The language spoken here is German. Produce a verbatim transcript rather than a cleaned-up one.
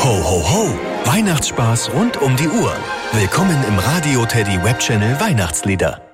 Ho, ho, ho! Weihnachtsspaß rund um die Uhr. Willkommen im Radio Teddy Webchannel Weihnachtslieder.